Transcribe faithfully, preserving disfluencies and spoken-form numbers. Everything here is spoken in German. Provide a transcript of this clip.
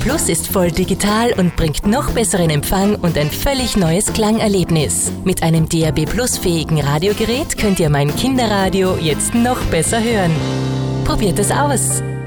Plus ist voll digital und bringt noch besseren Empfang und ein völlig neues Klangerlebnis. Mit einem D A B Plus fähigen Radiogerät könnt ihr mein Kinderradio jetzt noch besser hören. Probiert es aus!